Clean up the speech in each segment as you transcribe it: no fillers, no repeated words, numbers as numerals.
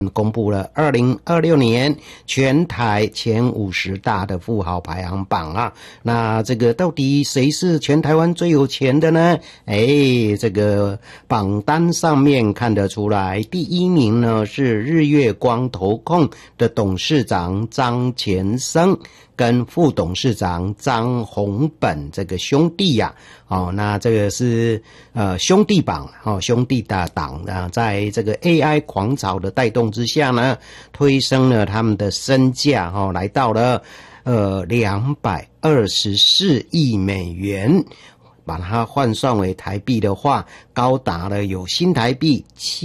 公布了2026年全台前50大的富豪排行榜啊。那这个到底谁是全台湾最有钱的呢？这个榜单上面看得出来，第一名呢是日月光投控的董事长张前生跟副董事长张宏本这个兄弟呀。那这个是兄弟榜兄弟的党啊，在这个 AI 狂潮的带动之下呢，推升了他们的身价来到了224亿美元。把它换算为台币的话，高达了有新台币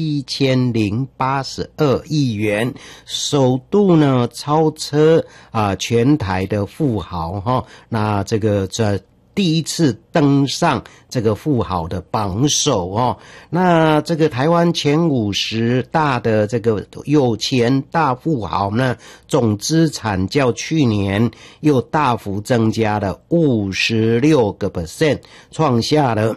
7082亿元，首度呢超车全台的富豪那这第一次登上这个富豪的榜首那这个台湾前50大的这个有钱大富豪呢，总资产较去年又大幅增加了56%，创下了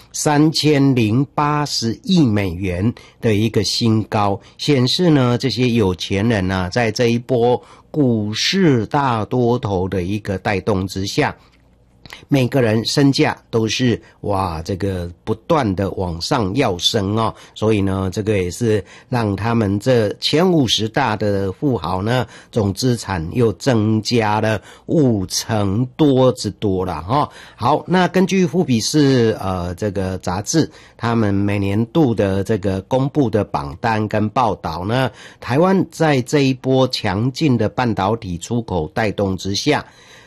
3080亿美元的一个新高，显示呢这些有钱人啊，在这一波股市大多头的一个带动之下，每个人身价都是这个不断的往上跃升所以呢这个也是让他们这前50大的富豪呢，总资产又增加了5成多之多了好，那根据富比士这个杂志他们每年度的这个公布的榜单跟报道呢，台湾在这一波强劲的半导体出口带动之下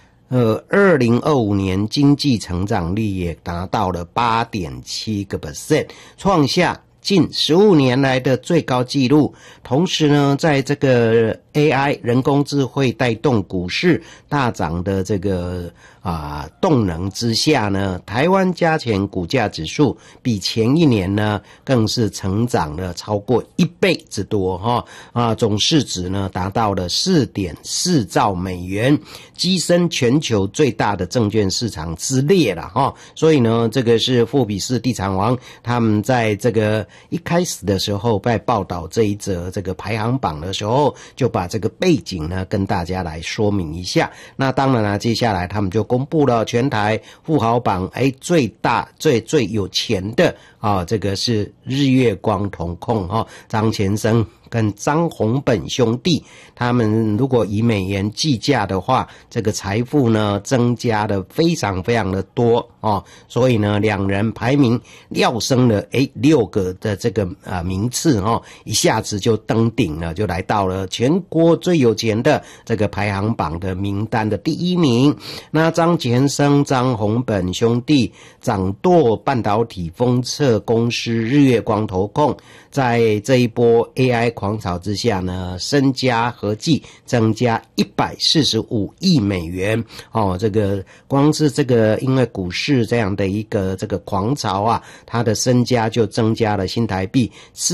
2025年经济成长率也达到了 8.7%， 创下近15年来的最高纪录。同时呢，在这个 AI 人工智慧带动股市大涨的这个动能之下呢，台湾加权股价指数比前一年呢更是成长了超过1倍之多总市值呢达到了 4.4 兆美元，跻身全球最大的证券市场之列了所以呢，这个是富比士地产王他们在这个一开始的时候在报道这一则这个排行榜的时候，就把这个背景呢跟大家来说明一下。那当然了，接下来他们就公布了全台富豪榜最大最有钱的这个是日月光投控张前生跟张宏本兄弟，他们如果以美元计价的话，这个财富呢增加的非常非常的多所以呢两人排名跃升了6个的这个名次一下子就登顶了，就来到了全国最有钱的这个排行榜的名单的第一名。那张前生张宏本兄弟掌舵半导体封测公司日月光投控，在这一波 AI 狂潮之下呢，身家合计增加145亿美元这个光是这个因为股市这样的一个这个狂潮他的身家就增加了新台币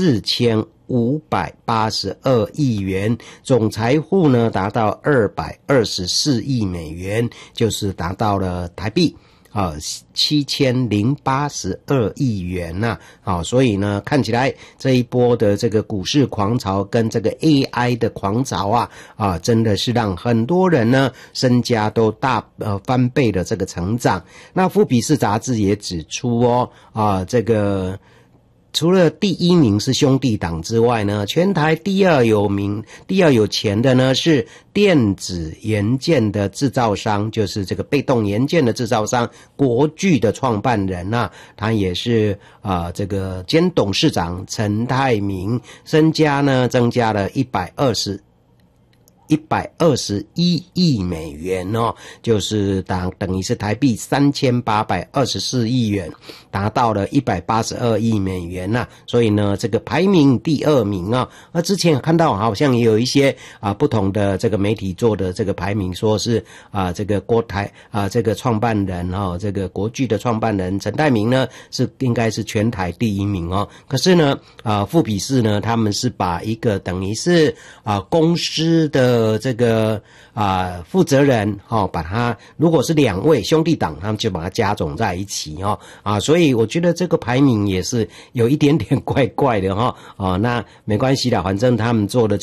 4582亿元，总财富呢达到224亿美元，就是达到了台币7082亿元所以呢看起来这一波的这个股市狂潮跟这个 AI 的狂潮真的是让很多人呢身家都翻倍的这个成长。那富比士杂志也指出这个除了第一名是兄弟党之外呢，全台第二有钱的呢是电子元件的制造商，就是这个被动元件的制造商国巨的创办人他也是这个兼董事长陈泰明，身家呢增加了121亿美元就是等于是台币3824亿元，达到了182亿美元所以呢这个排名第2名之前看到好像也有一些不同的这个媒体做的这个排名，说是这个国台这个创办人这个国巨的创办人陈泰明呢是应该是全台第1名可是呢富比士呢他们是把一个等于是公司的的这个负责人把他如果是2位兄弟党，他们就把它加总在一起所以我觉得这个排名也是有一点点怪怪的那没关系啦，反正他们做的